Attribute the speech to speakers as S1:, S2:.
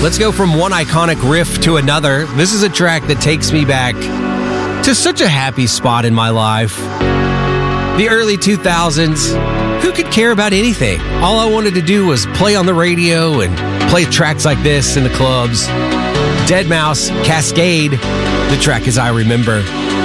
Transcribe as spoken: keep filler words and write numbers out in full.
S1: Let's go from one iconic riff to another. This is a track that takes me back to such a happy spot in my life. The early two thousands. Who could care about anything? All I wanted to do was play on the radio and play tracks like this in the clubs. deadmau five, Cascade. The track is I Remember.